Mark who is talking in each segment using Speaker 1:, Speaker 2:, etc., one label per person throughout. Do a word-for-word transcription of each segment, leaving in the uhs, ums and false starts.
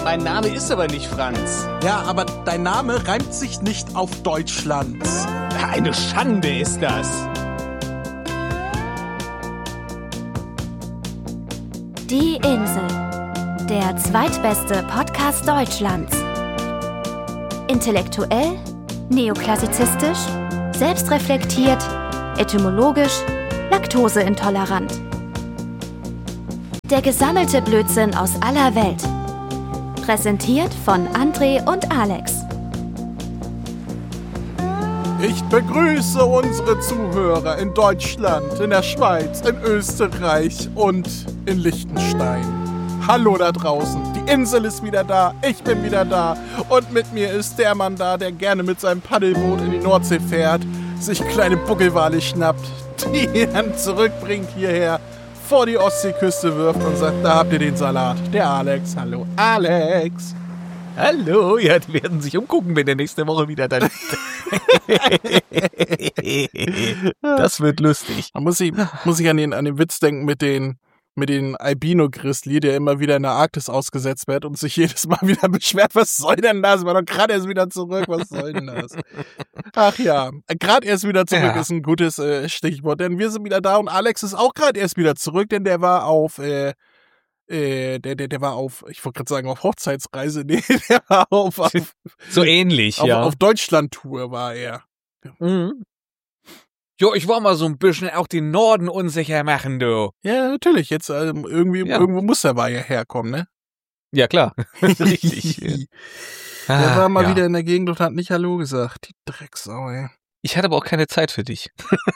Speaker 1: Mein Name ist aber nicht Franz.
Speaker 2: Ja, aber dein Name reimt sich nicht auf Deutschland.
Speaker 1: Eine Schande ist das.
Speaker 3: Die Insel. Der zweitbeste Podcast Deutschlands. Intellektuell, neoklassizistisch, selbstreflektiert, etymologisch, laktoseintolerant. Der gesammelte Blödsinn aus aller Welt. Präsentiert von André und Alex.
Speaker 2: Ich begrüße unsere Zuhörer in Deutschland, in der Schweiz, in Österreich und in Liechtenstein. Hallo da draußen, die Insel ist wieder da, ich bin wieder da und mit mir ist der Mann da, der gerne mit seinem Paddelboot in die Nordsee fährt, sich kleine Buckelwale schnappt, die dann zurückbringt hierher, vor die Ostseeküste wirft und sagt, da habt ihr den Salat. Der Alex, hallo Alex.
Speaker 1: Hallo, ja, die werden sich umgucken, wenn der nächste Woche wieder da ist. Das wird lustig.
Speaker 2: Da muss ich, muss ich an den, an den Witz denken mit den, mit den Albino-Grizzly, der immer wieder in der Arktis ausgesetzt wird und sich jedes Mal wieder beschwert, was soll denn das? War doch gerade erst wieder zurück, was soll denn das? Ach ja, gerade erst wieder zurück ja. Ist ein gutes äh, Stichwort, denn wir sind wieder da und Alex ist auch gerade erst wieder zurück, denn der war auf, äh, äh, der, der, der war auf, ich wollte gerade sagen, auf Hochzeitsreise, nee, der war auf, auf
Speaker 1: so ähnlich,
Speaker 2: auf,
Speaker 1: ja.
Speaker 2: Auf Deutschland-Tour war er.
Speaker 1: Mhm. Jo, ich war mal so ein bisschen auch den Norden unsicher machen, du.
Speaker 2: Ja, natürlich. Jetzt ähm, irgendwie
Speaker 1: Ja.
Speaker 2: irgendwo muss der Weiher herkommen, ne?
Speaker 1: Ja, klar. Richtig.
Speaker 2: Der war mal
Speaker 1: ja.
Speaker 2: wieder in der Gegend und hat nicht Hallo gesagt. Die Drecksau, ey.
Speaker 1: Ich hatte aber auch keine Zeit für dich.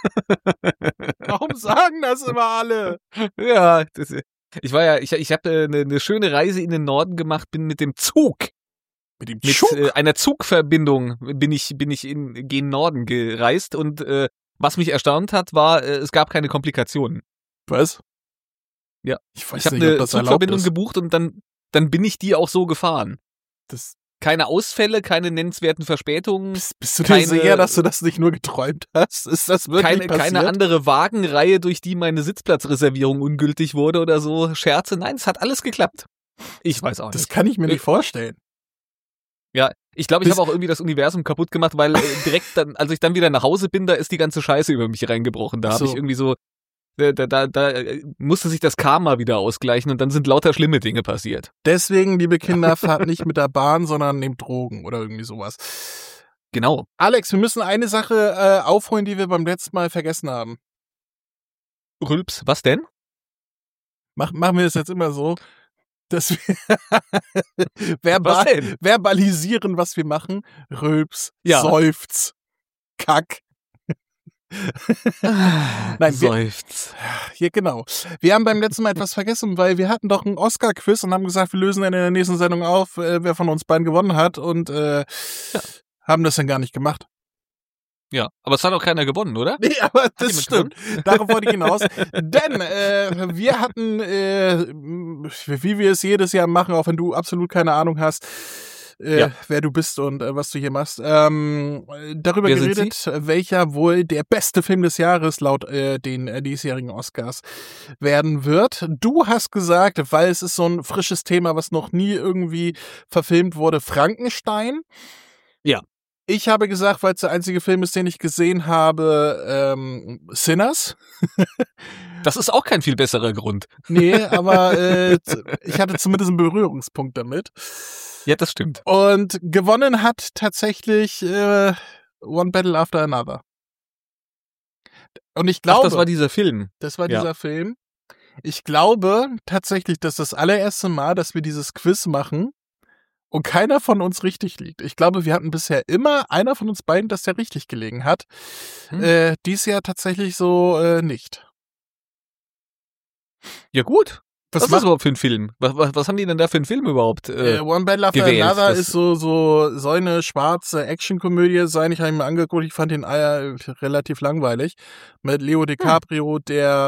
Speaker 2: Warum sagen das immer alle?
Speaker 1: Ja, das, ich war ja, ich, ich habe eine, eine schöne Reise in den Norden gemacht, bin mit dem Zug.
Speaker 2: Mit dem
Speaker 1: Mit
Speaker 2: Zug?
Speaker 1: äh, einer Zugverbindung bin ich, bin ich in gen Norden gereist und äh, was mich erstaunt hat, war, äh, es gab keine Komplikationen.
Speaker 2: Was?
Speaker 1: Ja.
Speaker 2: Ich weiß
Speaker 1: Ich habe
Speaker 2: nicht, ob
Speaker 1: eine
Speaker 2: das erlaubt
Speaker 1: Zugverbindung
Speaker 2: ist.
Speaker 1: gebucht und dann, dann bin ich die auch so gefahren.
Speaker 2: Das,
Speaker 1: Keine Ausfälle, keine nennenswerten Verspätungen,
Speaker 2: bist, bist du dir
Speaker 1: keine-
Speaker 2: sicher, dass du das nicht nur geträumt hast? Ist das wirklich
Speaker 1: keine,
Speaker 2: passiert?
Speaker 1: keine andere Wagenreihe, durch die meine Sitzplatzreservierung ungültig wurde oder so. Scherze, nein, es hat alles geklappt. Ich weiß auch
Speaker 2: Das
Speaker 1: nicht.
Speaker 2: kann ich mir nicht vorstellen.
Speaker 1: Ja, ich glaube, ich
Speaker 2: Bis-
Speaker 1: habe auch irgendwie das Universum kaputt gemacht, weil äh, direkt dann, als ich dann wieder nach Hause bin, da ist die ganze Scheiße über mich reingebrochen. Da
Speaker 2: Ach
Speaker 1: habe
Speaker 2: so.
Speaker 1: ich irgendwie so, da, da, da, da äh, musste sich das Karma wieder ausgleichen und dann sind lauter schlimme Dinge passiert.
Speaker 2: Deswegen, liebe Kinder, fahrt nicht mit der Bahn, sondern nehmt Drogen oder irgendwie sowas.
Speaker 1: Genau.
Speaker 2: Alex, wir müssen eine Sache äh, aufholen, die wir beim letzten Mal vergessen haben.
Speaker 1: Rülps, was denn?
Speaker 2: Mach, machen wir das jetzt immer so, dass wir verbal,
Speaker 1: Was denn?
Speaker 2: verbalisieren, was wir machen. Rülps,
Speaker 1: Ja.
Speaker 2: Seufz, Kack. Nein, wir,
Speaker 1: Seufz.
Speaker 2: hier genau. Wir haben beim letzten Mal etwas vergessen, weil wir hatten doch ein Oscar-Quiz und haben gesagt, wir lösen dann in der nächsten Sendung auf, äh, wer von uns beiden gewonnen hat und äh,
Speaker 1: Ja.
Speaker 2: haben das dann gar nicht gemacht.
Speaker 1: Ja, aber es hat auch keiner gewonnen, oder?
Speaker 2: Nee, aber das
Speaker 1: jemand
Speaker 2: stimmt. Darauf wollte ich hinaus. Denn äh, wir hatten, äh, wie wir es jedes Jahr machen, auch wenn du absolut keine Ahnung hast, äh,
Speaker 1: Ja.
Speaker 2: wer du bist und äh, was du hier machst, ähm, darüber
Speaker 1: Wer sind
Speaker 2: geredet, welcher wohl der beste Film des Jahres laut äh, den äh, diesjährigen Oscars werden wird. Du hast gesagt, weil es ist so ein frisches Thema, was noch nie irgendwie verfilmt wurde, Frankenstein.
Speaker 1: Ja.
Speaker 2: Ich habe gesagt, weil es der einzige Film ist, den ich gesehen habe, ähm, Sinners.
Speaker 1: Das ist auch kein viel besserer Grund.
Speaker 2: Nee, aber äh, z- ich hatte zumindest einen Berührungspunkt damit.
Speaker 1: Ja, das stimmt.
Speaker 2: Und gewonnen hat tatsächlich äh, One Battle After Another. Und ich
Speaker 1: Ach,
Speaker 2: glaube,
Speaker 1: das war dieser Film.
Speaker 2: das war
Speaker 1: ja.
Speaker 2: dieser Film. Ich glaube tatsächlich, dass das allererste Mal, dass wir dieses Quiz machen und keiner von uns richtig liegt. Ich glaube, wir hatten bisher immer einer von uns beiden, dass der richtig gelegen hat.
Speaker 1: Hm.
Speaker 2: Äh, dies Jahr tatsächlich so äh, nicht.
Speaker 1: Ja, gut.
Speaker 2: Was
Speaker 1: Was ist das überhaupt für ein Film? Was, was, was haben die denn da für einen Film überhaupt? Äh,
Speaker 2: Äh, One Battle After
Speaker 1: gewählt.
Speaker 2: Another
Speaker 1: Das-
Speaker 2: ist so, so, soll eine schwarze Actionkomödie sein. Ich habe ihn mir angeguckt, ich fand den äh, relativ langweilig. Mit Leo DiCaprio, der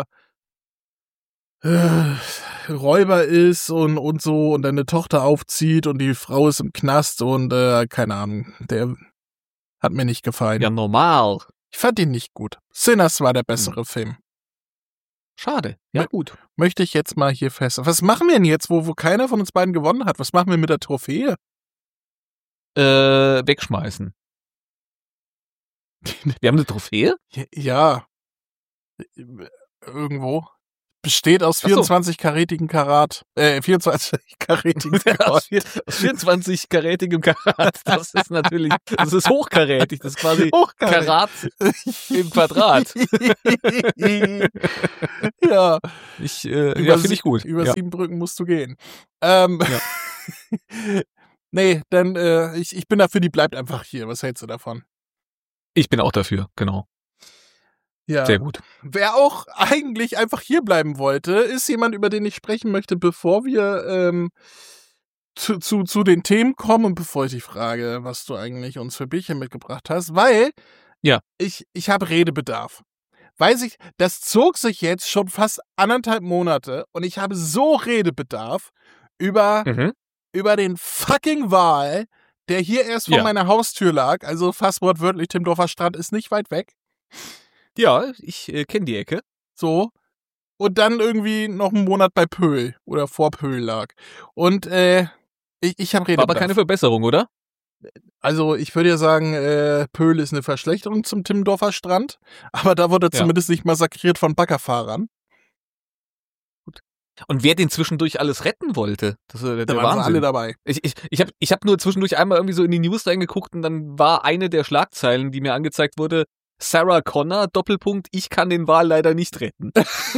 Speaker 2: äh, Räuber ist und, und so und eine Tochter aufzieht und die Frau ist im Knast und äh, keine Ahnung, der hat mir nicht gefallen.
Speaker 1: ja, normal.
Speaker 2: Ich fand ihn nicht gut. Sinners war der bessere Film.
Speaker 1: Schade. Ja, gut.
Speaker 2: Möchte ich jetzt mal hier fest. Was machen wir denn jetzt, wo, wo keiner von uns beiden gewonnen hat? Was machen wir mit der Trophäe?
Speaker 1: Äh, wegschmeißen. Wir haben eine Trophäe?
Speaker 2: Ja. Irgendwo. Besteht aus vierundzwanzig-karätigen Karat. Äh, vierundzwanzig-karätigen Karat.
Speaker 1: Aus vierundzwanzig-karätigem Karat. Das ist natürlich, das ist hochkarätig. Das ist quasi
Speaker 2: Hochkarätig.
Speaker 1: Karat im Quadrat.
Speaker 2: Ja.
Speaker 1: Ich, äh,
Speaker 2: Über
Speaker 1: ja, finde
Speaker 2: sie-
Speaker 1: ich gut.
Speaker 2: Über
Speaker 1: ja.
Speaker 2: sieben Brücken musst du gehen. Ähm,
Speaker 1: Ja.
Speaker 2: Nee, dann, äh, ich, ich bin dafür, die bleibt einfach hier. Was hältst du davon?
Speaker 1: Ich bin auch dafür, genau.
Speaker 2: Ja.
Speaker 1: Sehr gut.
Speaker 2: Wer auch eigentlich einfach hier bleiben wollte, ist jemand, über den ich sprechen möchte, bevor wir ähm, zu, zu, zu den Themen kommen und bevor ich dich frage, was du eigentlich uns für Bierchen mitgebracht hast, weil
Speaker 1: Ja.
Speaker 2: ich, ich habe Redebedarf. Weiß ich, das zog sich jetzt schon fast anderthalb Monate und ich habe so Redebedarf über,
Speaker 1: Mhm.
Speaker 2: über den fucking Wal, der hier erst vor
Speaker 1: Ja.
Speaker 2: meiner Haustür lag, also fast wortwörtlich, Timmendorfer Strand ist nicht weit weg.
Speaker 1: Ja, ich äh, kenne die Ecke.
Speaker 2: So. Und dann irgendwie noch einen Monat bei Pöhl oder vor Pöhl lag. Und äh, ich, ich habe
Speaker 1: War
Speaker 2: Redebedarf.
Speaker 1: aber keine Verbesserung, oder?
Speaker 2: Also ich würde ja sagen, äh, Pöhl ist eine Verschlechterung zum Timmendorfer Strand. Aber da wurde er
Speaker 1: Ja.
Speaker 2: zumindest nicht massakriert von Baggerfahrern.
Speaker 1: Und wer den zwischendurch alles retten wollte, das ist äh,
Speaker 2: Da
Speaker 1: der
Speaker 2: waren sie alle
Speaker 1: Wahnsinn.
Speaker 2: dabei.
Speaker 1: Ich, ich, ich habe ich hab nur zwischendurch einmal irgendwie so in die News reingeguckt und dann war eine der Schlagzeilen, die mir angezeigt wurde, Sarah Connor, Doppelpunkt, ich kann den Wal leider nicht retten.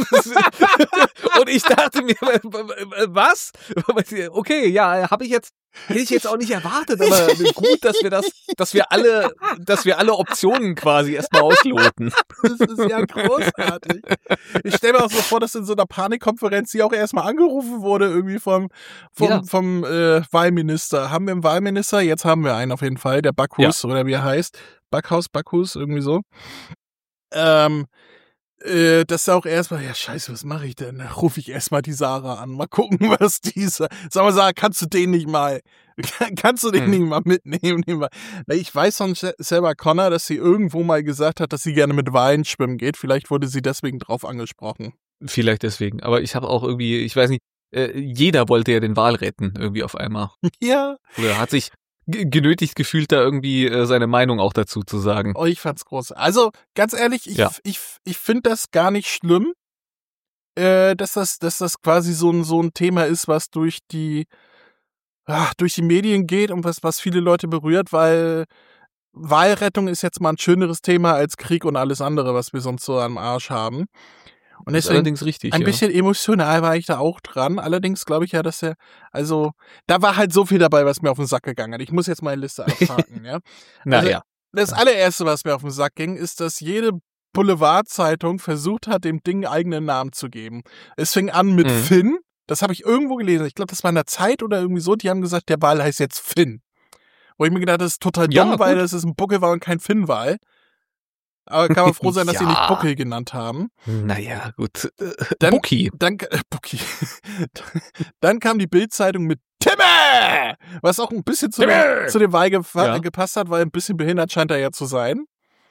Speaker 1: Und ich dachte mir, was? Okay, ja, habe ich jetzt, hätte ich jetzt auch nicht erwartet, aber gut, dass wir das, dass wir alle, dass wir alle Optionen quasi erstmal ausloten.
Speaker 2: Das ist ja großartig. Ich stelle mir auch so vor, dass in so einer Panikkonferenz die auch erstmal angerufen wurde, irgendwie vom, vom,
Speaker 1: Ja.
Speaker 2: vom äh, Wahlminister. Haben wir einen Wahlminister? Jetzt haben wir einen auf jeden Fall, der Backhus oder wie er heißt. Backhaus, Backhus, irgendwie so. Ähm, äh, dass er auch erstmal, ja scheiße, was mache ich denn? Da rufe ich erstmal die Sarah an. Mal gucken, was die sagt. Sag mal, Sarah, kannst du den nicht mal, kannst du den
Speaker 1: Hm.
Speaker 2: nicht mal mitnehmen? Nehmen wir- Na, ich weiß von Sarah Connor, dass sie irgendwo mal gesagt hat, dass sie gerne mit Walen schwimmen geht. Vielleicht wurde sie deswegen drauf angesprochen.
Speaker 1: Vielleicht deswegen. Aber ich habe auch irgendwie, ich weiß nicht, äh, jeder wollte ja den Wal retten, irgendwie auf einmal.
Speaker 2: Ja.
Speaker 1: Oder hat sich g- genötigt gefühlt, da irgendwie äh, seine Meinung auch dazu zu sagen.
Speaker 2: Oh, ich fand's groß. Also, ganz ehrlich, ich,
Speaker 1: Ja.
Speaker 2: ich, ich finde das gar nicht schlimm, äh, dass das, dass das quasi so ein, so ein Thema ist, was durch die, ach, durch die Medien geht und was, was viele Leute berührt, weil Wahlrettung ist jetzt mal ein schöneres Thema als Krieg und alles andere, was wir sonst so am Arsch haben. Und
Speaker 1: Das ist
Speaker 2: deswegen,
Speaker 1: allerdings richtig.
Speaker 2: ein
Speaker 1: ja.
Speaker 2: bisschen emotional war ich da auch dran. Allerdings glaube ich ja, dass er, also, da war halt so viel dabei, was mir auf den Sack gegangen hat. Ich muss jetzt meine Liste abhaken, ja.
Speaker 1: Naja.
Speaker 2: Das allererste, was mir auf den Sack ging, ist, dass jede Boulevardzeitung versucht hat, dem Ding einen eigenen Namen zu geben. Es fing an mit
Speaker 1: Mhm.
Speaker 2: Finn. Das habe ich irgendwo gelesen. Ich glaube, das war in der Zeit oder irgendwie so. Die haben gesagt, der Wal heißt jetzt Finn. Wo ich mir gedacht habe, das ist total
Speaker 1: Ja,
Speaker 2: dumm, weil
Speaker 1: gut.
Speaker 2: das ist ein Buckelwal und kein Finnwal. Aber kann man froh sein, dass sie
Speaker 1: Ja.
Speaker 2: nicht Buckel genannt haben.
Speaker 1: Naja, gut. Äh,
Speaker 2: Dann-
Speaker 1: Bucky.
Speaker 2: Dann, äh, Bucki. Dann kam die Bildzeitung mit Timme! Was auch ein bisschen zu, dem,
Speaker 1: Timme!
Speaker 2: zu dem Wal gefa-
Speaker 1: Ja.
Speaker 2: gepasst hat, weil ein bisschen behindert scheint er ja zu sein.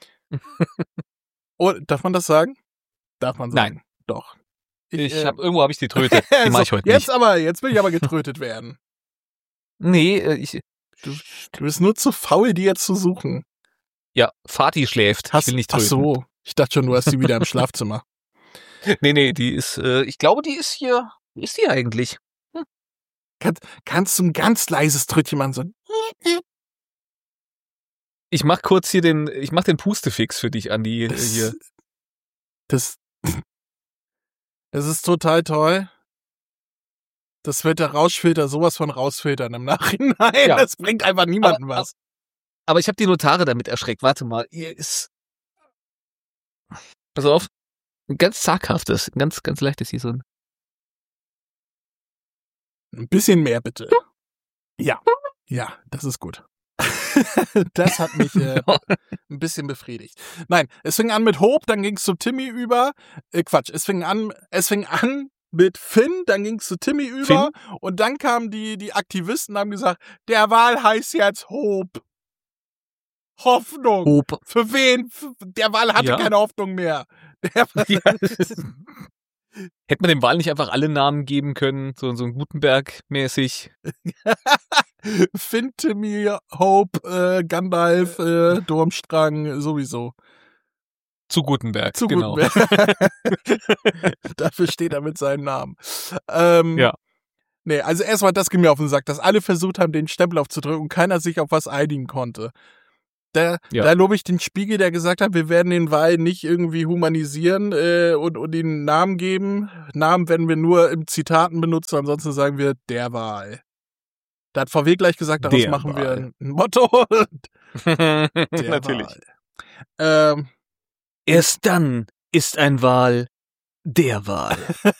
Speaker 2: Oh, darf man das sagen? Darf man sagen.
Speaker 1: Nein.
Speaker 2: Doch.
Speaker 1: Ich
Speaker 2: äh,
Speaker 1: hab, irgendwo habe ich die Tröte. Die mach ich
Speaker 2: so,
Speaker 1: heute
Speaker 2: jetzt
Speaker 1: nicht.
Speaker 2: aber, jetzt will ich aber getrötet werden.
Speaker 1: Nee, äh, ich,
Speaker 2: Du, du bist nur zu faul, die jetzt zu suchen.
Speaker 1: ja, Fatih schläft.
Speaker 2: Hast,
Speaker 1: ich will nicht
Speaker 2: ach
Speaker 1: tröten.
Speaker 2: so, ich dachte schon, du hast sie wieder im Schlafzimmer.
Speaker 1: Nee, nee, die ist, äh, ich glaube, die ist hier, wie ist die eigentlich?
Speaker 2: Kann, kannst du ein ganz leises Trötchen machen? So,
Speaker 1: Ich mach kurz hier den, ich mach den Pustefix für dich, Andi, äh,
Speaker 2: das,
Speaker 1: hier.
Speaker 2: das, das ist total toll. Das wird der Rauschfilter sowas von rausfiltern im Nachhinein.
Speaker 1: Ja.
Speaker 2: Das bringt einfach niemandem
Speaker 1: Aber-
Speaker 2: was.
Speaker 1: Aber ich habe die Notare damit erschreckt. Warte mal, hier ist, pass auf, ein ganz zaghaftes, ein ganz, ganz leichtes hier so ein,
Speaker 2: Ein bisschen mehr bitte. Ja, ja, das ist gut. Das hat mich äh, ein bisschen befriedigt. Nein, es fing an mit Hope, dann ging es zu Timmy über. Äh, Quatsch, es fing an, es fing an mit Finn, dann ging es zu Timmy über und dann kamen die, die Aktivisten und haben gesagt, der Wal heißt jetzt Hope. Hoffnung.
Speaker 1: Hope.
Speaker 2: Für wen? Für, der Wal hatte
Speaker 1: Ja.
Speaker 2: keine Hoffnung mehr. Der,
Speaker 1: Ja. Hätte man dem Wal nicht einfach alle Namen geben können, so, so ein Gutenberg-mäßig?
Speaker 2: Fintemir, Hope, äh, Gandalf, äh, Durmstrang, sowieso.
Speaker 1: Zu Gutenberg,
Speaker 2: Zu
Speaker 1: genau.
Speaker 2: Gutenberg. Dafür steht er mit seinem Namen. Ähm,
Speaker 1: Ja.
Speaker 2: Nee, also erstmal das ging mir auf den Sack, dass alle versucht haben, den Stempel aufzudrücken und keiner sich auf was einigen konnte. Da,
Speaker 1: Ja.
Speaker 2: da lobe ich den Spiegel, der gesagt hat, wir werden den Wal nicht irgendwie humanisieren äh, und, und ihnen Namen geben. Namen werden wir nur im Zitaten benutzen, ansonsten sagen wir der Wal. Da hat V W gleich gesagt, daraus
Speaker 1: Der
Speaker 2: machen wir
Speaker 1: Wal.
Speaker 2: ein Motto. Der
Speaker 1: Natürlich.
Speaker 2: Wal. Ähm,
Speaker 1: Erst dann ist ein Wal der Wal.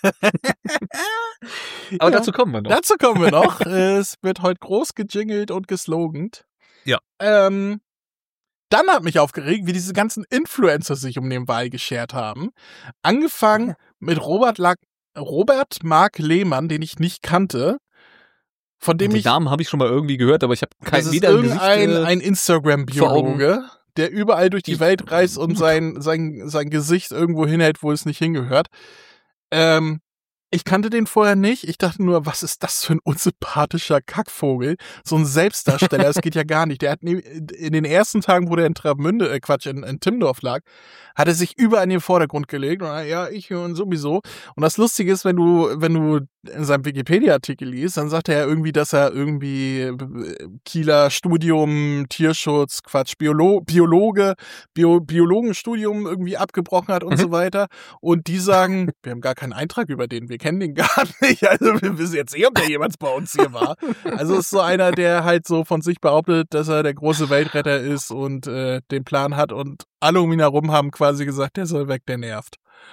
Speaker 1: Aber
Speaker 2: ja,
Speaker 1: dazu kommen wir noch.
Speaker 2: dazu kommen wir noch. Es wird heute groß gejingelt und geslogant.
Speaker 1: Ja.
Speaker 2: Ähm, dann hat mich aufgeregt, wie diese ganzen Influencer sich um den Wal geschert haben. Angefangen mit Robert, La- Robert Mark Lehmann, den ich nicht kannte. Von dem
Speaker 1: Den
Speaker 2: ich.
Speaker 1: Namen habe ich schon mal irgendwie gehört, aber ich habe kein
Speaker 2: Das ist
Speaker 1: weder ein Gesicht,
Speaker 2: irgendein
Speaker 1: äh,
Speaker 2: ein Instagram-Biologe, der überall durch die
Speaker 1: Ich-
Speaker 2: Welt reist und sein, sein, sein Gesicht irgendwo hinhält, wo es nicht hingehört. Ähm, ich kannte den vorher nicht. Ich dachte nur, was ist das für ein unsympathischer Kackvogel? So ein Selbstdarsteller, das geht ja gar nicht. Der hat nie, in den ersten Tagen, wo der in Travemünde, äh Quatsch, in, in Timmendorf lag, hat er sich überall in den Vordergrund gelegt. Und ja, ich und sowieso. Und das Lustige ist, wenn du, wenn du in seinem Wikipedia-Artikel liest, dann sagt er ja irgendwie, dass er irgendwie äh, Kieler Studium, Tierschutz, Quatsch, Biolo Biologe, Bio Biologenstudium irgendwie abgebrochen hat und
Speaker 1: Mhm.
Speaker 2: so weiter. Und die sagen, wir haben gar keinen Eintrag über den, wir kennen den gar nicht. Also wir wissen jetzt eh, ob der jemals bei uns hier war. Also ist so einer, der halt so von sich behauptet, dass er der große Weltretter ist und äh, den Plan hat und alle um ihn herum haben quasi gesagt, der soll weg, der nervt.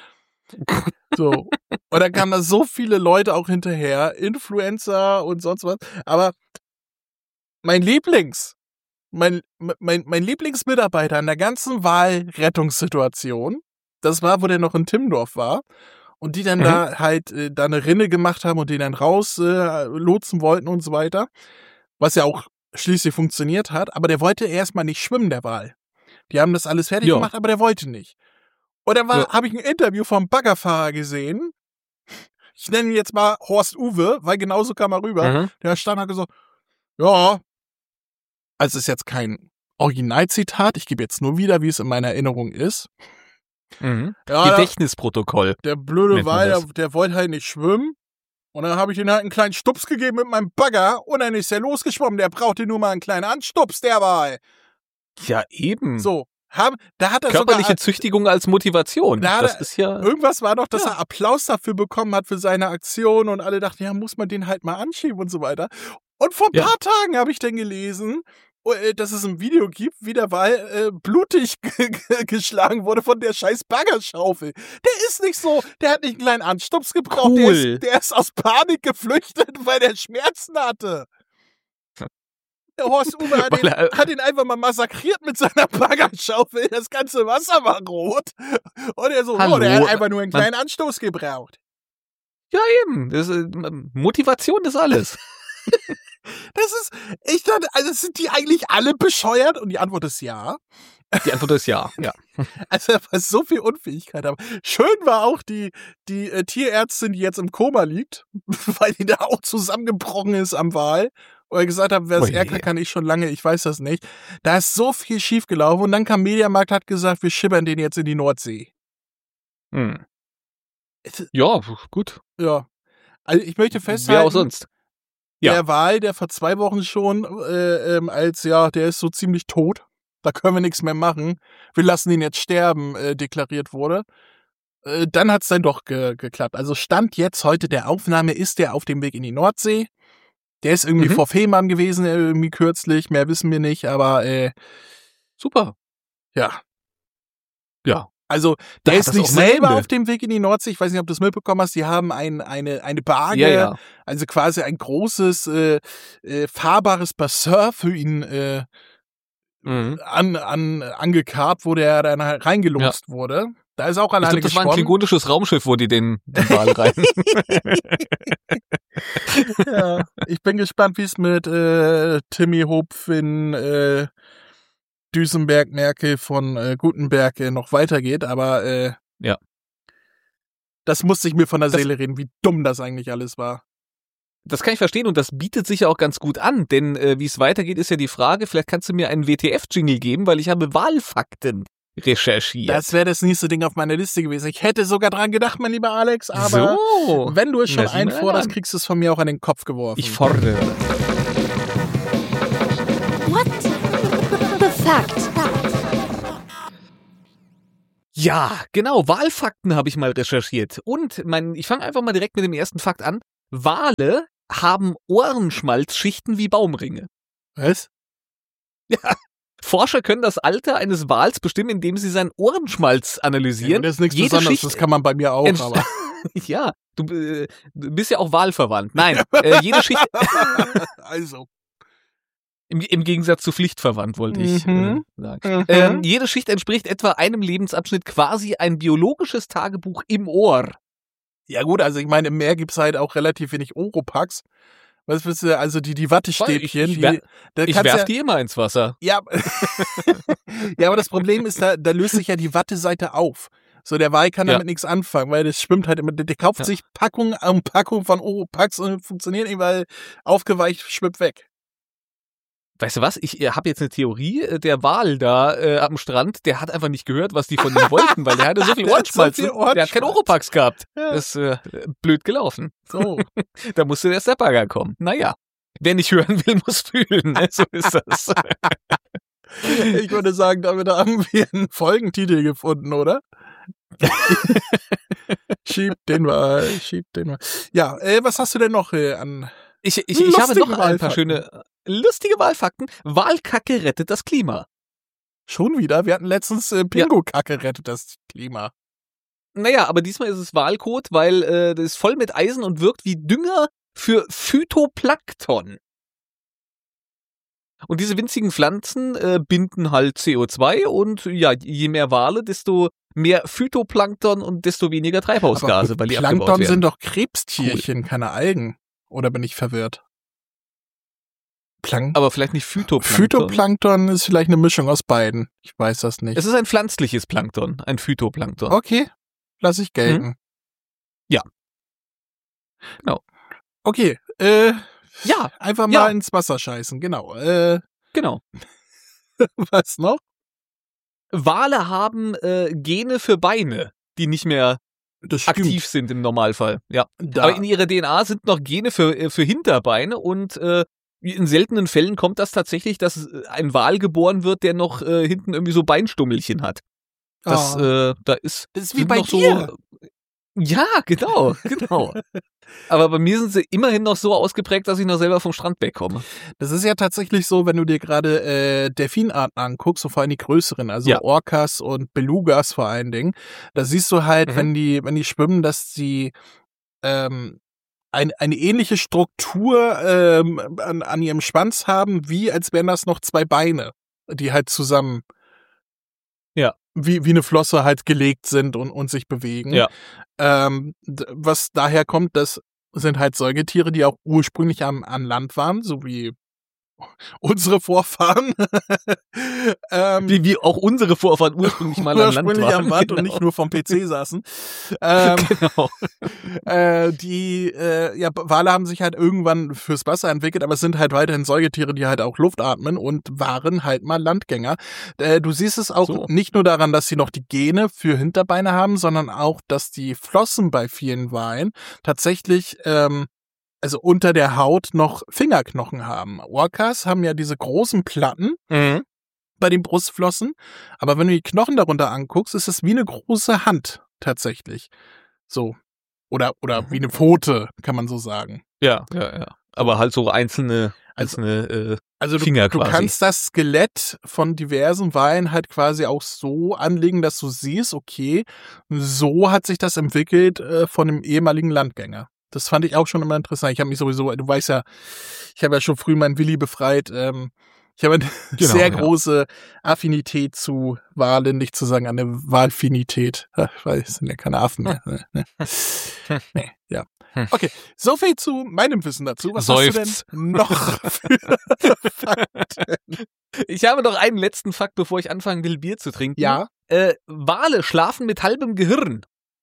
Speaker 2: So. Und dann kamen da so viele Leute auch hinterher, Influencer und sonst was. Aber mein Lieblings, mein, mein, mein Lieblingsmitarbeiter in der ganzen Wahlrettungssituation, das war, wo der noch in Timmendorf war, und die dann
Speaker 1: Mhm.
Speaker 2: da halt äh, da eine Rinne gemacht haben und den dann raus äh, lotsen wollten und so weiter. Was ja auch schließlich funktioniert hat, aber der wollte erstmal nicht schwimmen, der Wal. Die haben das alles fertig
Speaker 1: Ja.
Speaker 2: gemacht, aber der wollte nicht. Und dann
Speaker 1: Ja.
Speaker 2: habe ich ein Interview vom Baggerfahrer gesehen. Ich nenne ihn jetzt mal Horst Uwe, weil genauso kam er rüber.
Speaker 1: Mhm.
Speaker 2: Der stand hat gesagt, ja, also es ist jetzt kein Originalzitat, ich gebe jetzt nur wieder, wie es in meiner Erinnerung ist.
Speaker 1: Mhm.
Speaker 2: Ja, der,
Speaker 1: Gedächtnisprotokoll.
Speaker 2: der blöde
Speaker 1: nennt man
Speaker 2: Wal, der,
Speaker 1: das.
Speaker 2: der wollte halt nicht schwimmen. Und dann habe ich ihm halt einen kleinen Stups gegeben mit meinem Bagger und dann ist er losgeschwommen. Der brauchte nur mal einen kleinen Anstups, der Wal.
Speaker 1: Ja, eben.
Speaker 2: So, haben, da hat er
Speaker 1: Körperliche
Speaker 2: sogar,
Speaker 1: Züchtigung als Motivation.
Speaker 2: Da hat
Speaker 1: Das
Speaker 2: er-
Speaker 1: ist ja.
Speaker 2: irgendwas war doch, dass
Speaker 1: Ja.
Speaker 2: er Applaus dafür bekommen hat für seine Aktion und alle dachten, ja, muss man den halt mal anschieben und so weiter. Und vor ein
Speaker 1: Ja.
Speaker 2: paar Tagen habe ich dann gelesen, äh, dass es ein Video gibt, wie der Wal äh, blutig ge- ge- geschlagen wurde von der scheiß Baggerschaufel. Der ist nicht so, der hat nicht einen kleinen Anstups gebraucht, der,
Speaker 1: Cool.
Speaker 2: ist, der ist aus Panik geflüchtet, weil der Schmerzen hatte. Der Horst Uwe hat
Speaker 1: Weil
Speaker 2: ihn,
Speaker 1: er-
Speaker 2: hat ihn einfach mal massakriert mit seiner Baggerschaufel. Das ganze Wasser war rot. Und er so,
Speaker 1: Hallo,
Speaker 2: oh, der hat einfach nur einen
Speaker 1: man-
Speaker 2: kleinen Anstoß gebraucht.
Speaker 1: Ja, eben. Das ist, Motivation ist alles.
Speaker 2: Das ist, ich dachte, also sind die eigentlich alle bescheuert? Und die Antwort ist ja.
Speaker 1: Die Antwort ist ja. Ja.
Speaker 2: Also da war so viel Unfähigkeit. Aber schön war auch die, die äh, Tierärztin, die jetzt im Koma liegt, weil die da auch zusammengebrochen ist am Wal. Oder gesagt hat, wer es
Speaker 1: Oje.
Speaker 2: ärgert, kann ich schon lange, ich weiß das nicht. Da ist so viel schiefgelaufen und dann kam Mediamarkt, hat gesagt, wir schippern den jetzt in die Nordsee.
Speaker 1: Hm. Ja, gut.
Speaker 2: Ja. Also ich möchte
Speaker 1: Wer
Speaker 2: festhalten,
Speaker 1: auch sonst. Ja.
Speaker 2: der Wal, der vor zwei Wochen schon äh, ähm, als, ja, der ist so ziemlich tot, da können wir nichts mehr machen, wir lassen ihn jetzt sterben, äh, deklariert wurde. Äh, dann hat's dann doch ge geklappt. Also Stand jetzt heute der Aufnahme ist der auf dem Weg in die Nordsee. Der ist irgendwie
Speaker 1: Mhm.
Speaker 2: vor Fehmarn gewesen, äh, irgendwie kürzlich, mehr wissen wir nicht, aber äh,
Speaker 1: Super.
Speaker 2: ja.
Speaker 1: Ja.
Speaker 2: Also,
Speaker 1: Da
Speaker 2: der
Speaker 1: hat
Speaker 2: ist
Speaker 1: das
Speaker 2: nicht
Speaker 1: auch mal
Speaker 2: selber
Speaker 1: Ende.
Speaker 2: auf dem Weg in die Nordsee. Ich weiß nicht, ob du es mitbekommen hast. Die haben ein, eine, eine Barge,
Speaker 1: Ja, ja.
Speaker 2: also quasi ein großes, äh, äh, fahrbares Bassin für ihn äh,
Speaker 1: Mhm.
Speaker 2: an, an, angekarrt, wo der dann halt reingelotst wurde. Da ist auch
Speaker 1: Ich
Speaker 2: alleine
Speaker 1: glaube, das war ein
Speaker 2: geschwommen.
Speaker 1: klingonisches Raumschiff, wo die den, den Wal rein.
Speaker 2: Ja, ich bin gespannt, wie es mit äh, Timmy Hopfin, äh, Düsenberg, Merkel von äh, Gutenberg äh, noch weitergeht, aber äh,
Speaker 1: Ja.
Speaker 2: Das musste ich mir von der das, Seele reden, wie dumm das eigentlich alles war.
Speaker 1: Das kann ich verstehen und das bietet sich ja auch ganz gut an, denn äh, wie es weitergeht, ist ja die Frage, vielleicht kannst du mir einen W T F-Jingle geben, weil ich habe Wahlfakten recherchiert.
Speaker 2: Das wäre das nächste Ding auf meiner Liste gewesen. Ich hätte sogar dran gedacht, mein lieber Alex, aber so. Wenn du es schon einforderst, kriegst du es von mir auch an den Kopf geworfen.
Speaker 1: Ich fordere.
Speaker 3: What the fact?
Speaker 1: Ja, genau, Wahlfakten habe ich mal recherchiert. Und mein, ich fange einfach mal direkt mit dem ersten Fakt an. Wale haben Ohrenschmalzschichten wie Baumringe.
Speaker 2: Was?
Speaker 1: Ja. Forscher können das Alter eines Wals bestimmen, indem sie seinen Ohrenschmalz analysieren.
Speaker 2: Ja, das ist nichts Jede Besonderes, Schicht das kann man bei mir auch, aber.
Speaker 1: Ja, du, äh, du bist ja auch wahlverwandt. Nein, äh, jede Schicht.
Speaker 2: Also.
Speaker 1: Im, Im Gegensatz zu pflichtverwandt, wollte ich mhm. äh, sagen. Mhm. Ähm, jede Schicht entspricht etwa einem Lebensabschnitt, quasi ein biologisches Tagebuch im Ohr.
Speaker 2: Ja gut, also ich meine, im Meer gibt's halt auch relativ wenig Oropax. Was willst du, also die, die Wattestäbchen,
Speaker 1: ich, ich, wer,
Speaker 2: die,
Speaker 1: ich werf ja, die immer ins Wasser.
Speaker 2: Ja, ja, aber das Problem ist, da, da löst sich ja die Watteseite auf. So, der Wal kann damit ja. nichts anfangen, weil das schwimmt halt immer, der, der kauft ja. sich Packung um Packung von Oropax und funktioniert nicht, weil aufgeweicht schwimmt weg.
Speaker 1: Weißt du was, ich habe jetzt eine Theorie, der Wal da äh, am Strand, der hat einfach nicht gehört, was die von ihm wollten, weil der hatte so viel Ohrenschmalz, so viel Ohrenschmalz. Der hat keinen Oropax gehabt. Ja. Das ist äh, blöd gelaufen. So. Da musste erst der Bagger kommen. Naja, wer nicht hören will, muss fühlen. Ne? So ist das.
Speaker 2: Ich würde sagen, damit haben wir einen Folgentitel gefunden, oder? Schieb den mal, schieb den mal. Ja, äh, was hast du denn noch äh, an
Speaker 1: Ich, ich, ich habe noch ein paar schöne, lustige Wahlfakten. Walkacke rettet das Klima.
Speaker 2: Schon wieder? Wir hatten letztens äh, Pingo-Kacke rettet das Klima.
Speaker 1: Naja, aber diesmal ist es Walkot, weil äh, das ist voll mit Eisen und wirkt wie Dünger für Phytoplankton. Und diese winzigen Pflanzen äh, binden halt C O zwei und ja, je mehr Wale, desto mehr Phytoplankton und desto weniger Treibhausgase,
Speaker 2: aber
Speaker 1: weil die
Speaker 2: Plankton
Speaker 1: abgebaut werden.
Speaker 2: Sind doch Krebstierchen, cool. Keine Algen. Oder bin ich verwirrt? Plank-
Speaker 1: Aber vielleicht nicht Phytoplankton.
Speaker 2: Phytoplankton ist vielleicht eine Mischung aus beiden. Ich weiß das nicht.
Speaker 1: Es ist ein pflanzliches Plankton, ein Phytoplankton.
Speaker 2: Okay, lass ich gelten.
Speaker 1: Mhm. Ja. Genau.
Speaker 2: Okay, äh,
Speaker 1: ja,
Speaker 2: einfach mal
Speaker 1: ja.
Speaker 2: ins Wasser scheißen, genau. Äh,
Speaker 1: genau.
Speaker 2: Was noch?
Speaker 1: Wale haben äh, Gene für Beine, die nicht mehr
Speaker 2: das
Speaker 1: aktiv sind im Normalfall. Ja.
Speaker 2: Da.
Speaker 1: Aber in ihrer D N A sind noch Gene für, für Hinterbeine und äh, in seltenen Fällen kommt das tatsächlich, dass ein Wal geboren wird, der noch äh, hinten irgendwie so Beinstummelchen hat. Das, oh. äh, da ist,
Speaker 2: das ist wie bei dir.
Speaker 1: So, ja, genau, genau. Aber bei mir sind sie immerhin noch so ausgeprägt, dass ich noch selber vom Strand wegkomme.
Speaker 2: Das ist ja tatsächlich so, wenn du dir gerade äh, Delfinarten anguckst, so vor allem die größeren, also ja. Orcas und Belugas vor allen Dingen, da siehst du halt, mhm. wenn die, wenn die schwimmen, dass sie ähm, ein, eine ähnliche Struktur ähm, an, an ihrem Schwanz haben, wie als wären das noch zwei Beine, die halt zusammen
Speaker 1: ja.
Speaker 2: wie, wie eine Flosse halt gelegt sind und, und sich bewegen.
Speaker 1: Ja.
Speaker 2: Ähm, was daher kommt, das sind halt Säugetiere, die auch ursprünglich am, an Land waren, so wie unsere Vorfahren.
Speaker 1: ähm, wie, wie auch unsere Vorfahren ursprünglich mal an Land waren.
Speaker 2: am Land
Speaker 1: genau.
Speaker 2: und nicht nur vom P C saßen. Ähm,
Speaker 1: genau.
Speaker 2: Äh, die äh, ja, Wale haben sich halt irgendwann fürs Wasser entwickelt, aber es sind halt weiterhin Säugetiere, die halt auch Luft atmen und waren halt mal Landgänger. Äh, du siehst es auch so. Nicht nur daran, dass sie noch die Gene für Hinterbeine haben, sondern auch, dass die Flossen bei vielen Walen tatsächlich ähm, also unter der Haut noch Fingerknochen haben. Orcas haben ja diese großen Platten
Speaker 1: mhm.
Speaker 2: bei den Brustflossen, aber wenn du die Knochen darunter anguckst, ist es wie eine große Hand tatsächlich. So. Oder oder mhm. wie eine Pfote, kann man so sagen.
Speaker 1: Ja, ja, ja. Aber halt so einzelne, einzelne also, äh,
Speaker 2: also
Speaker 1: Finger
Speaker 2: du,
Speaker 1: quasi.
Speaker 2: Du kannst das Skelett von diversen Walen halt quasi auch so anlegen, dass du siehst, okay, so hat sich das entwickelt äh, von einem ehemaligen Landgänger. Das fand ich auch schon immer interessant. Ich habe mich sowieso, du weißt ja, ich habe ja schon früh meinen Willi befreit. Ähm, ich habe eine genau, sehr ja. große Affinität zu Walen, nicht zu sagen eine Walfinität, weil es sind ja keine Affen mehr. nee, ja. Okay, so viel zu meinem Wissen dazu. Was
Speaker 1: Seufz.
Speaker 2: hast du denn noch für Fakten?
Speaker 1: Ich habe noch einen letzten Fakt, bevor ich anfangen will, Bier zu trinken.
Speaker 2: Ja.
Speaker 1: Äh, Wale schlafen mit halbem Gehirn.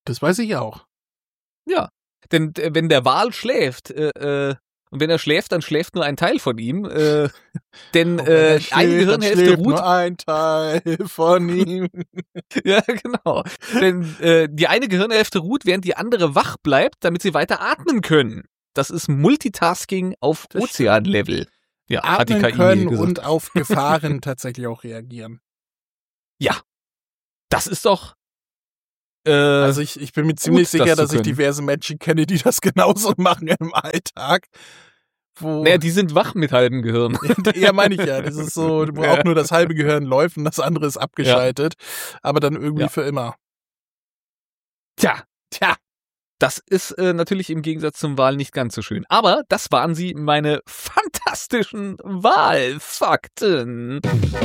Speaker 2: Das weiß ich auch.
Speaker 1: Ja, denn äh, wenn der Wal schläft, äh, äh, und wenn er schläft, dann schläft nur ein Teil von ihm, äh, denn
Speaker 2: Und wenn er
Speaker 1: äh,
Speaker 2: schläft,
Speaker 1: eine
Speaker 2: dann
Speaker 1: Gehirnhälfte
Speaker 2: schläft
Speaker 1: ruht.
Speaker 2: nur ein Teil von ihm.
Speaker 1: Ja, genau. Denn äh, die eine Gehirnhälfte ruht, während die andere wach bleibt, damit sie weiter atmen können. Das ist Multitasking auf
Speaker 2: Das
Speaker 1: Ozeanlevel. Ja, hat die
Speaker 2: Atmen
Speaker 1: K I
Speaker 2: können
Speaker 1: gesagt.
Speaker 2: und auf Gefahren tatsächlich auch reagieren.
Speaker 1: Ja, das ist doch. Äh,
Speaker 2: Also ich, ich bin mir ziemlich
Speaker 1: das
Speaker 2: sicher,
Speaker 1: zu
Speaker 2: dass ich
Speaker 1: können.
Speaker 2: diverse Menschen kenne, die das genauso machen im Alltag. Wo
Speaker 1: naja, die sind wach mit halbem Gehirn.
Speaker 2: ja, meine ich ja. Das ist so, wo
Speaker 1: Ja.
Speaker 2: auch nur das halbe Gehirn läuft und das andere ist abgeschaltet. Aber dann irgendwie
Speaker 1: Ja.
Speaker 2: für immer.
Speaker 1: Tja,
Speaker 2: Tja.
Speaker 1: das ist äh, natürlich im Gegensatz zum Wal nicht ganz so schön. Aber das waren sie, meine fantastischen Wahlfakten.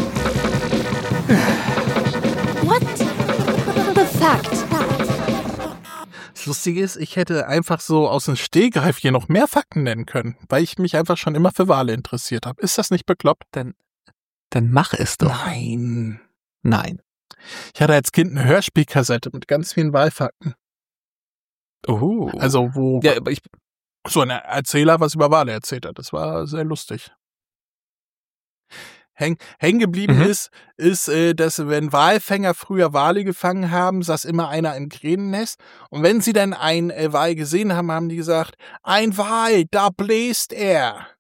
Speaker 3: What the fact?
Speaker 2: Das Lustige ist, ich hätte einfach so aus dem Stehgreif hier noch mehr Fakten nennen können, weil ich mich einfach schon immer für Wale interessiert habe. Ist das nicht bekloppt?
Speaker 1: Dann, dann mach es doch.
Speaker 2: Nein.
Speaker 1: Nein.
Speaker 2: Ich hatte als Kind eine Hörspielkassette mit ganz vielen Wahlfakten.
Speaker 1: Oh.
Speaker 2: Also wo
Speaker 1: ja, aber ich,
Speaker 2: so ein Erzähler was über Wale erzählt hat. Das war sehr lustig. Häng, hängen geblieben
Speaker 1: Mhm.
Speaker 2: ist, ist, äh, dass wenn Walfänger früher Wale gefangen haben, saß immer einer im Krähennest. Und wenn sie dann einen äh, Wal gesehen haben, haben die gesagt, ein Wal, da bläst er.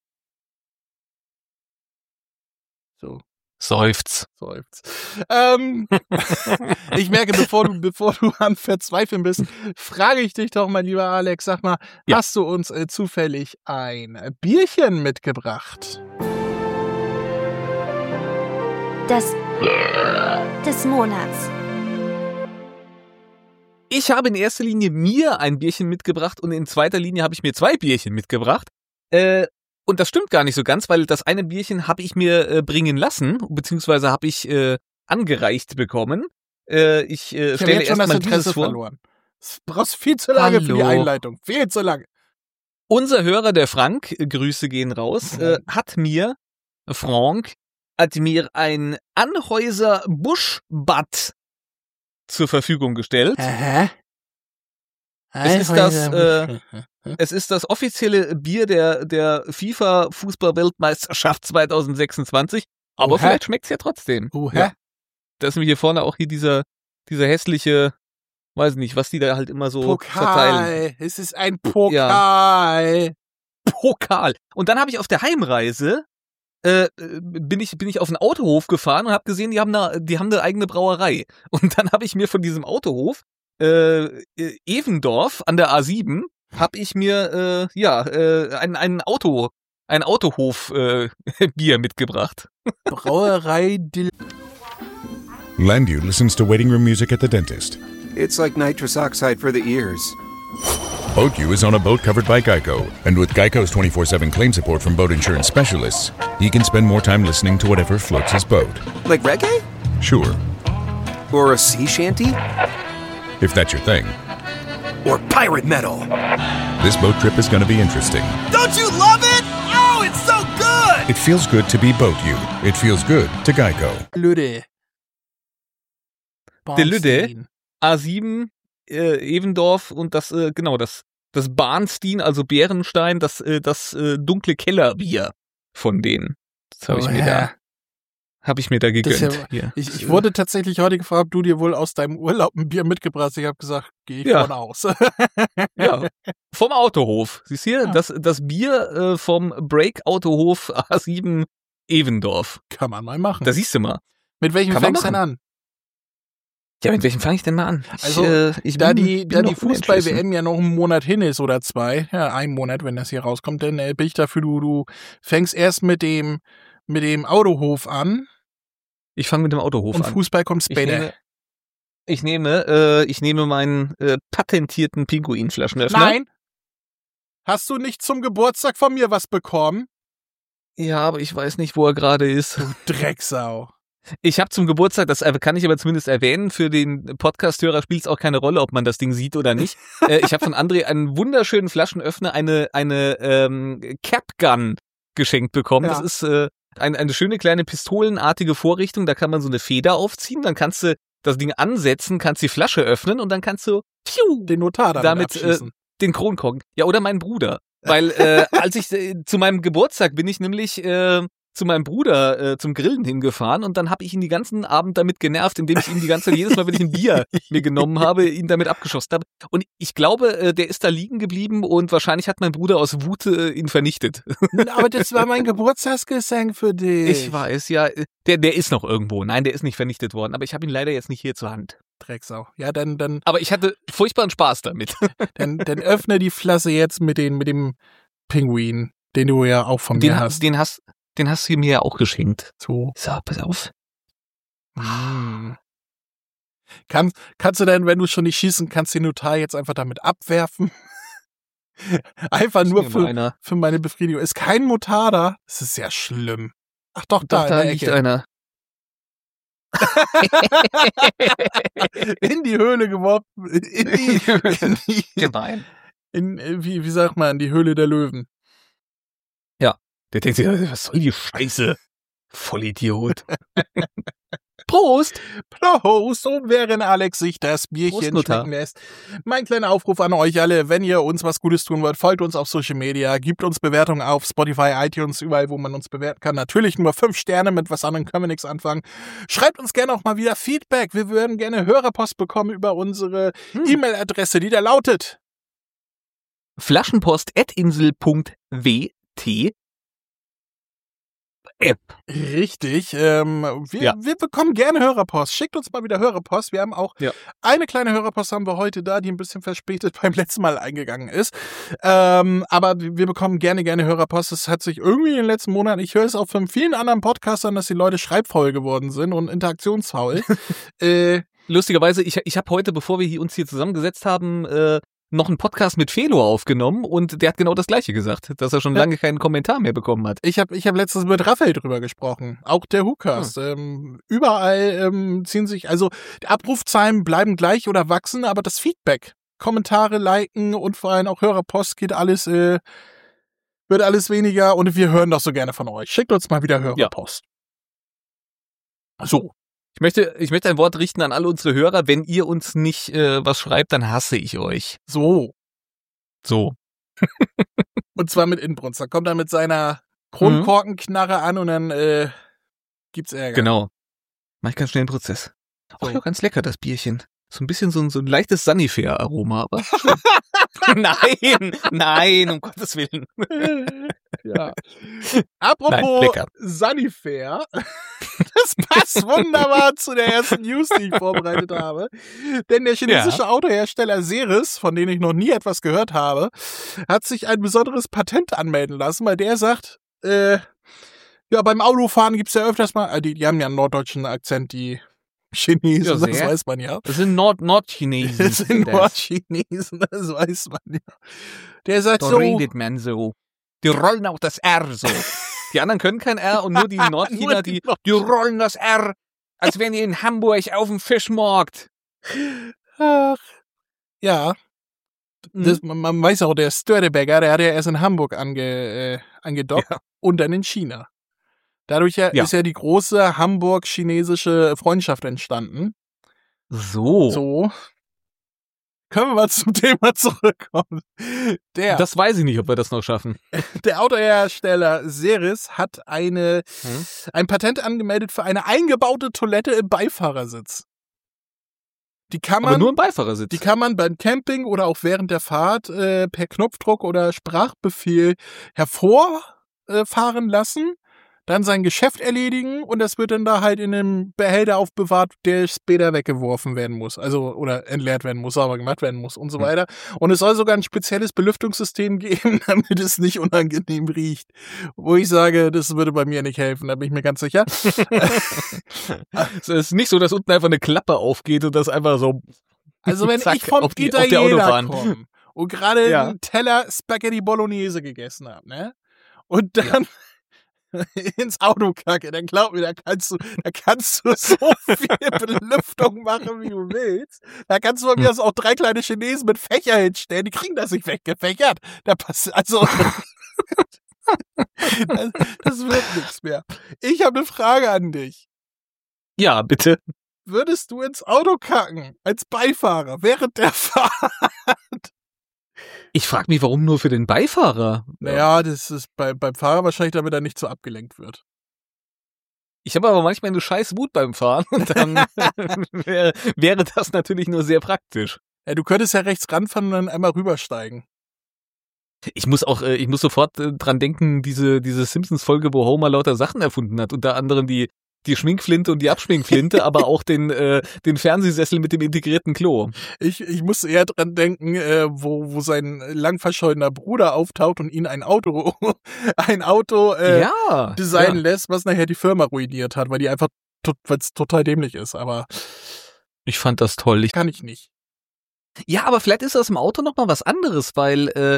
Speaker 2: So,
Speaker 1: seufz.
Speaker 2: seufzt. Ähm, ich merke, bevor du, bevor du am Verzweifeln bist, frage ich dich doch mal, lieber Alex, sag mal,
Speaker 1: Ja.
Speaker 2: hast du uns äh, zufällig ein Bierchen mitgebracht?
Speaker 3: Das des Monats.
Speaker 1: Ich habe in erster Linie mir ein Bierchen mitgebracht und in zweiter Linie habe ich mir zwei Bierchen mitgebracht. Äh, und das stimmt gar nicht so ganz, weil das eine Bierchen habe ich mir äh, bringen lassen, beziehungsweise habe ich äh, angereicht bekommen. Äh, ich äh,
Speaker 2: Ich habe
Speaker 1: stelle
Speaker 2: jetzt schon das
Speaker 1: erstmal
Speaker 2: Interesse
Speaker 1: dieses vor.
Speaker 2: verloren. Du brauchst viel zu lange für die
Speaker 1: Hallo.
Speaker 2: Einleitung. Viel zu lange.
Speaker 1: Unser Hörer, der Frank, äh, Grüße gehen raus, äh, hat mir, Frank, hat mir ein Anhäuser Buschbad zur Verfügung gestellt.
Speaker 2: Hä?
Speaker 1: Es ist das, äh, Es ist das offizielle Bier der, der FIFA-Fußball-Weltmeisterschaft zwanzig sechsundzwanzig. Aber
Speaker 2: Oha.
Speaker 1: vielleicht schmeckt's ja trotzdem.
Speaker 2: Uh,
Speaker 1: Ja. Da ist nämlich hier vorne auch hier dieser, dieser hässliche, weiß nicht, was die da halt immer so verteilen.
Speaker 2: Pokal. Es ist ein Pokal.
Speaker 1: Pokal. Und dann habe ich auf der Heimreise äh, bin ich bin ich auf einen Autohof gefahren und habe gesehen, die haben eine die haben eine eigene Brauerei. Und dann habe ich mir von diesem Autohof äh, Evendorf an der A sieben habe ich mir äh, ja äh, ein ein Auto ein Autohof äh, Bier mitgebracht.
Speaker 2: Brauerei Dil
Speaker 4: Landu listens to waiting room music at the dentist.
Speaker 5: It's like nitrous oxide for the ears.
Speaker 4: BoatU is on a boat covered by Geico, and with Geico's twenty-four seven claim support from boat insurance specialists, he can spend more time listening to whatever floats his boat.
Speaker 5: Like reggae?
Speaker 4: Sure,
Speaker 5: Or a sea shanty?
Speaker 4: if that's your thing.
Speaker 5: Or pirate metal?
Speaker 4: This boat trip is going to be interesting.
Speaker 5: Don't you love it? Oh, it's so good!
Speaker 4: It feels good to be BoatU. It feels good to Geico.
Speaker 2: Lüde.
Speaker 1: Der Lüde?
Speaker 2: Bornstein.
Speaker 1: A sieben äh, Evendorf und das äh, genau das das Barnstein, also Bärenstein, das äh, das äh, dunkle Kellerbier von denen. Das habe ich
Speaker 2: Oh,
Speaker 1: mir
Speaker 2: ja.
Speaker 1: da habe ich mir da
Speaker 2: Das ist
Speaker 1: gegönnt.
Speaker 2: ja-
Speaker 1: Hier.
Speaker 2: Ich, ich wurde tatsächlich heute gefragt, ob du dir wohl aus deinem Urlaub ein Bier mitgebracht hast. Ich habe gesagt, gehe ich
Speaker 1: Ja.
Speaker 2: von aus.
Speaker 1: Ja, vom Autohof. Siehst du hier,
Speaker 2: Ja.
Speaker 1: das, das Bier äh, vom Break Autohof A sieben Evendorf.
Speaker 2: Kann man mal machen.
Speaker 1: Da siehst du mal.
Speaker 2: Mit welchem
Speaker 1: kann man
Speaker 2: fängst du denn an?
Speaker 1: Ja, mit welchem fange ich denn mal an? Ich,
Speaker 2: Also,
Speaker 1: äh, ich
Speaker 2: Da
Speaker 1: bin,
Speaker 2: die,
Speaker 1: bin
Speaker 2: da die
Speaker 1: noch unentschlossen.
Speaker 2: Fußball-W M ja noch einen Monat hin ist oder zwei, ja, ein Monat, wenn das hier rauskommt, dann äh, bin ich dafür, du, du fängst erst mit dem, mit dem Autohof an
Speaker 1: Ich fange mit dem Autohof
Speaker 2: und
Speaker 1: an.
Speaker 2: Fußball kommt
Speaker 1: Ich
Speaker 2: später.
Speaker 1: nehme, ich nehme, äh, ich nehme meinen äh, patentierten Pinguinflaschenöffner.
Speaker 2: Nein! Hast du nicht zum Geburtstag von mir was bekommen?
Speaker 1: Ja, aber ich weiß nicht, wo er gerade ist.
Speaker 2: Drecksau.
Speaker 1: Ich habe zum Geburtstag, das kann ich aber zumindest erwähnen, für den Podcast-Hörer spielt es auch keine Rolle, ob man das Ding sieht oder nicht. äh, ich habe von André einen wunderschönen Flaschenöffner, eine eine ähm, Cap-Gun geschenkt bekommen.
Speaker 2: Ja.
Speaker 1: Das ist äh, ein, eine schöne kleine pistolenartige Vorrichtung, da kann man so eine Feder aufziehen, dann kannst du das Ding ansetzen, kannst die Flasche öffnen und dann kannst du pfiuh,
Speaker 2: Den Notar damit,
Speaker 1: damit äh,
Speaker 2: abschießen.
Speaker 1: den Kronkorken. Ja, oder meinen Bruder. Weil äh, als ich äh, zu meinem Geburtstag bin ich nämlich äh, zu meinem Bruder äh, zum Grillen hingefahren und dann habe ich ihn den ganzen Abend damit genervt, indem ich ihn die ganze Zeit, jedes Mal, wenn ich ein Bier mir genommen habe, ihn damit abgeschossen habe. Und ich glaube, äh, der ist da liegen geblieben und wahrscheinlich hat mein Bruder aus Wut äh, ihn vernichtet.
Speaker 2: Aber das war mein Geburtstagsgeschenk für dich.
Speaker 1: Ich weiß, ja. Der, der ist noch irgendwo. Nein, der ist nicht vernichtet worden, aber ich habe ihn leider jetzt nicht hier zur Hand.
Speaker 2: Drecksau. Ja, dann, dann,
Speaker 1: Aber ich hatte furchtbaren Spaß damit.
Speaker 2: dann, dann öffne die Flasche jetzt mit, den, mit dem Pinguin, den du ja auch von
Speaker 1: Den,
Speaker 2: mir
Speaker 1: ha-
Speaker 2: hast.
Speaker 1: den hast den hast du mir ja auch geschenkt.
Speaker 2: So.
Speaker 1: So, pass auf.
Speaker 2: Mm. Kann, kannst du denn, wenn du schon nicht schießen kannst, den Notar jetzt einfach damit abwerfen? Einfach nur
Speaker 1: Hier mal
Speaker 2: für,
Speaker 1: einer.
Speaker 2: für meine Befriedigung. Ist kein Notar da? Das ist ja schlimm. Ach doch, da
Speaker 1: Doch,
Speaker 2: in
Speaker 1: da
Speaker 2: der
Speaker 1: liegt
Speaker 2: Ecke.
Speaker 1: einer.
Speaker 2: In die Höhle geworfen. In die, in die,
Speaker 1: Gemein.
Speaker 2: in, wie, wie sagt man, die Höhle der Löwen.
Speaker 1: Der denkt sich, was soll die Scheiße? Vollidiot. Prost!
Speaker 2: Prost, und während Alex sich das Bierchen
Speaker 1: Prost, Notar.
Speaker 2: schmecken lässt. Mein kleiner Aufruf an euch alle, wenn ihr uns was Gutes tun wollt, folgt uns auf Social Media, gebt uns Bewertungen auf Spotify, iTunes, überall, wo man uns bewerten kann. Natürlich nur fünf Sterne, mit was anderem können wir nichts anfangen. Schreibt uns gerne auch mal wieder Feedback. Wir würden gerne Hörerpost bekommen über unsere
Speaker 1: Hm.
Speaker 2: E-Mail-Adresse, die da lautet.
Speaker 1: Flaschenpost at insel punkt w t App.
Speaker 2: Richtig. Ähm, wir,
Speaker 1: Ja.
Speaker 2: wir bekommen gerne Hörerpost. Schickt uns mal wieder Hörerpost. Wir haben auch
Speaker 1: Ja.
Speaker 2: eine kleine Hörerpost haben wir heute da, die ein bisschen verspätet beim letzten Mal eingegangen ist. Ähm, aber wir bekommen gerne, gerne Hörerpost. Es hat sich irgendwie in den letzten Monaten, ich höre es auch von vielen anderen Podcastern, dass die Leute schreibfaul geworden sind und interaktionsfaul. äh,
Speaker 1: Lustigerweise, ich, ich habe heute, bevor wir hier uns hier zusammengesetzt haben, äh, noch einen Podcast mit Felo aufgenommen und der hat genau das Gleiche gesagt, dass er schon
Speaker 2: Ja.
Speaker 1: lange keinen Kommentar mehr bekommen hat.
Speaker 2: Ich habe ich hab letztens mit Raphael drüber gesprochen. Auch der Hookcast. Ähm, überall ähm, ziehen sich, also die Abrufzahlen bleiben gleich oder wachsen, aber das Feedback, Kommentare, Liken und vor allem auch Hörerpost geht alles, äh, wird alles weniger und wir hören doch so gerne von euch. Schickt uns mal wieder Hörerpost. So.
Speaker 1: Ich möchte, ich möchte ein Wort richten an alle unsere Hörer. Wenn ihr uns nicht äh, was schreibt, dann hasse ich euch.
Speaker 2: So.
Speaker 1: So.
Speaker 2: Und zwar mit Inbrunst. Da kommt er mit seiner Kronkorkenknarre an und dann äh, gibt's Ärger.
Speaker 1: Genau. Mach ich ganz schnell einen Prozess. Auch
Speaker 2: So.
Speaker 1: ja, ganz lecker, das Bierchen. So ein bisschen so ein, so ein leichtes Sanifair-Aroma, aber schön. Nein, nein, um Gottes Willen.
Speaker 2: Ja. Apropos
Speaker 1: Nein, lecker.
Speaker 2: Sanifair. Das passt wunderbar zu der ersten News, die ich vorbereitet habe. Denn der chinesische Autohersteller Seres, von dem ich noch nie etwas gehört habe, hat sich ein besonderes Patent anmelden lassen, weil der sagt, äh, ja, beim Autofahren gibt's ja öfters mal, äh, die, die haben ja einen norddeutschen Akzent, die Chinesen,
Speaker 1: Ja,
Speaker 2: das
Speaker 1: sehr.
Speaker 2: weiß man ja.
Speaker 1: Das sind Nord Nordchinesen.
Speaker 2: Das sind
Speaker 1: Das.
Speaker 2: Nordchinesen, das weiß man ja. Der sagt
Speaker 1: Da
Speaker 2: so,
Speaker 1: redet man so. Die rollen auch das R so. Die anderen können kein R und nur die Nordchina,
Speaker 2: Nur die
Speaker 1: die, die rollen das R, als wären die in Hamburg auf dem Fischmarkt.
Speaker 2: ach, ja, das, man, man weiß auch, der Störtebecker, der hat ja erst in Hamburg ange, äh, angedockt
Speaker 1: Ja.
Speaker 2: und dann in China. Dadurch ja,
Speaker 1: Ja.
Speaker 2: ist ja die große Hamburg-chinesische Freundschaft entstanden.
Speaker 1: So.
Speaker 2: So. Können wir mal zum Thema zurückkommen. Der,
Speaker 1: Das weiß ich nicht, ob wir das noch schaffen.
Speaker 2: der Autohersteller Seres hat eine,
Speaker 1: Hm?
Speaker 2: ein Patent angemeldet für eine eingebaute Toilette im Beifahrersitz. Die kann man,
Speaker 1: Aber nur im Beifahrersitz.
Speaker 2: die kann man beim Camping oder auch während der Fahrt äh, per Knopfdruck oder Sprachbefehl hervorfahren lassen, dann sein Geschäft erledigen und das wird dann da halt in einem Behälter aufbewahrt, der später weggeworfen werden muss, also oder entleert werden muss, sauber gemacht werden muss und so
Speaker 1: Hm.
Speaker 2: weiter. Und es soll sogar ein spezielles Belüftungssystem geben, damit es nicht unangenehm riecht. Wo ich sage, das würde bei mir nicht helfen, da bin ich mir ganz sicher.
Speaker 1: Es ist nicht so, dass unten einfach eine Klappe aufgeht und das einfach so.
Speaker 2: Also wenn
Speaker 1: Zack,
Speaker 2: ich vom
Speaker 1: auf die- auf der
Speaker 2: Italiener
Speaker 1: Autobahn.
Speaker 2: komme und gerade
Speaker 1: Ja.
Speaker 2: einen Teller Spaghetti Bolognese gegessen habe, ne? Und dann ins Auto kacke, dann glaub mir, da kannst du, da kannst du so viel Belüftung machen, wie du willst. Da kannst du bei mir
Speaker 1: Hm.
Speaker 2: auch drei kleine Chinesen mit Fächer hinstellen, die kriegen das nicht weggefächert. Da passt, also, das, das wird nichts mehr. Ich habe eine Frage an dich.
Speaker 1: Ja, bitte.
Speaker 2: würdest du ins Auto kacken, als Beifahrer, während der Fahrt?
Speaker 1: Ich frage mich, warum nur für den Beifahrer?
Speaker 2: Naja, das ist bei, beim Fahrer wahrscheinlich, damit er nicht so abgelenkt wird.
Speaker 1: Ich habe aber manchmal eine scheiß Wut beim Fahren und dann wäre, wäre das natürlich nur sehr praktisch.
Speaker 2: Ja, du könntest ja rechts ranfahren und dann einmal rübersteigen.
Speaker 1: Ich muss auch, äh, ich muss sofort äh, dran denken, diese, diese Simpsons-Folge, wo Homer lauter Sachen erfunden hat, unter anderem die, die Schminkflinte und die Abschminkflinte, aber auch den, äh, den Fernsehsessel mit dem integrierten Klo.
Speaker 2: Ich, ich muss eher dran denken, äh, wo, wo sein lang verschollener Bruder auftaucht und ihn ein Auto, ein Auto äh,
Speaker 1: ja,
Speaker 2: designen
Speaker 1: ja.
Speaker 2: lässt, was nachher die Firma ruiniert hat, weil die einfach to- weil's total dämlich ist. Aber
Speaker 1: Ich fand das toll. Ich,
Speaker 2: kann ich nicht.
Speaker 1: ja, aber vielleicht ist das im Auto noch mal was anderes, weil äh,